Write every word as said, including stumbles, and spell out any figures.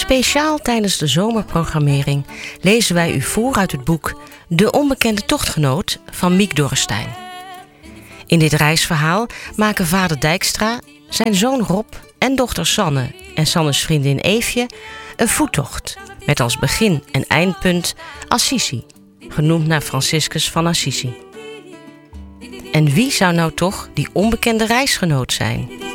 Speciaal tijdens de zomerprogrammering lezen wij u voor uit het boek De onbekende tochtgenoot van Miek Dorrestein. In dit reisverhaal maken vader Dijkstra, zijn zoon Rob en dochter Sanne en Sannes vriendin Eefje een voettocht met als begin- en eindpunt Assisi, genoemd naar Franciscus van Assisi. En wie zou nou toch die onbekende reisgenoot zijn?